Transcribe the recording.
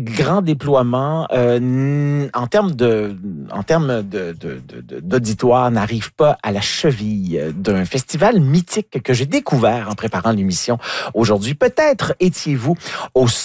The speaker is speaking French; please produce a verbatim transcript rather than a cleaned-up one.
grand déploiement euh, en termes de, en termes de, de, de, d'auditoire n'arrive pas à la cheville d'un festival mythique que j'ai découvert en préparant l'émission aujourd'hui. Peut-être étiez-vous au